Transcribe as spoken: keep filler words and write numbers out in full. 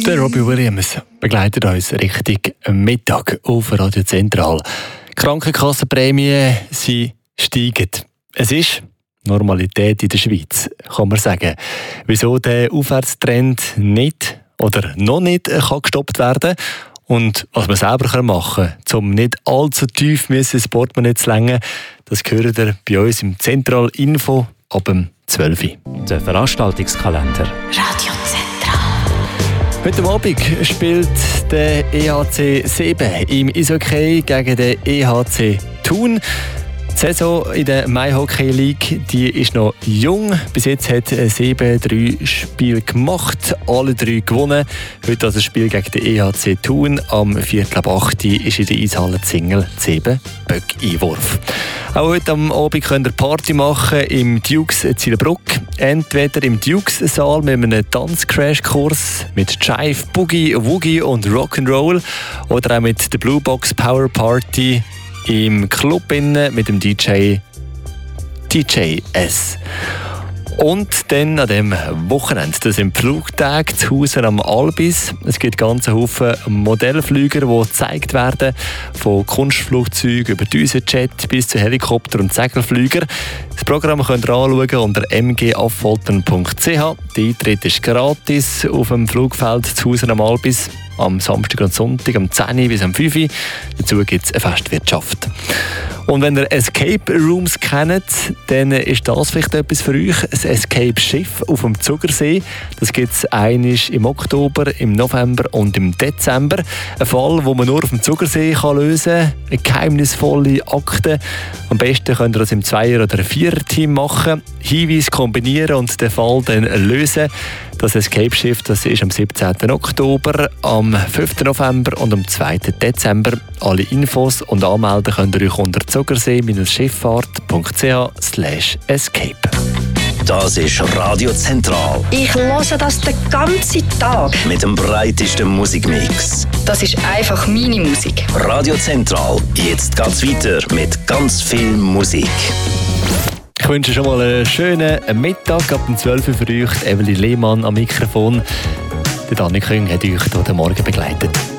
Der Robbie Williams begleitet uns Richtung Mittag auf Radio Zentral. Die Krankenkassenprämien, sie steigen. Es ist Normalität in der Schweiz, kann man sagen. Wieso der Aufwärtstrend nicht oder noch nicht kann gestoppt werden und was man selber machen kann, um nicht allzu tief ins Portemonnaie zu lenken, das hört ihr bei uns im Zentral Info ab dem zwölf Uhr. Der Veranstaltungskalender. Radio Zentral. Heute Abend spielt der E H C sieben im Eishockey gegen den E H C Thun. Die Saison in der Mai Hockey League die ist noch jung. Bis jetzt hat sieben drei Spiele gemacht, alle drei gewonnen. Heute also das Spiel gegen den E H C Thun. Am Viertel ab acht ist in der Eishalle Zingel sieben Böck-Einwurf. Auch heute am Abend könnt ihr Party machen im Dukes Zielbruck. Entweder im Dukes-Saal mit einem Tanz-Crash-Kurs mit Jive, Boogie, Woogie und Rock'n'Roll oder auch mit der Blue Box Power Party im Club innen mit dem D J D J S. Und dann an dem Wochenende, das sind Flugtage zu Hause am Albis. Es gibt ganze Haufen Modellflüger, die gezeigt werden, von Kunstflugzeugen über Düsenjet bis zu Helikopter- und Segelflüger. Das Programm könnt ihr anschauen unter m g affoltern punkt c h. Der Eintritt ist gratis auf dem Flugfeld zu Hause am Albis. Am Samstag und Sonntag, am zehn Uhr bis am fünf Uhr. Dazu gibt es eine Festwirtschaft. Und wenn ihr Escape Rooms kennt, dann ist das vielleicht etwas für euch. Ein Escape Schiff auf dem Zugersee. Das gibt es einmal im Oktober, im November und im Dezember. Ein Fall, den man nur auf dem Zugersee kann lösen kann. Eine geheimnisvolle Akte. Am besten könnt ihr das im Zweier- oder Vierer-Team machen. Hinweise kombinieren und den Fall dann lösen. Das Escape Schiff das ist am siebzehnten Oktober, am fünften November und am zweiten Dezember. Alle Infos und Anmelden könnt ihr euch unter zugersee Schifffahrt punkt c h slash escape. Das ist Radio Zentral. Ich höre das den ganzen Tag. Mit dem breitesten Musikmix. Das ist einfach meine Musik. Radio Zentral. Jetzt geht's weiter mit ganz viel Musik. Ich wünsche schon mal einen schönen Mittag ab dem zwölf Uhr für euch. Evelyn Lehmann am Mikrofon. Der Dani Küng hat euch heute Morgen begleitet.